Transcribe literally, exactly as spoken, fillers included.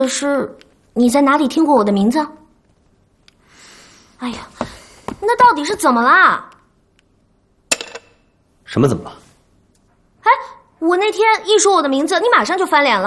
可是你在哪里听过我的名字？哎呀，那到底是怎么啦？ 什么怎么了？ 哎，我那天一说我的名字，你马上就翻脸了。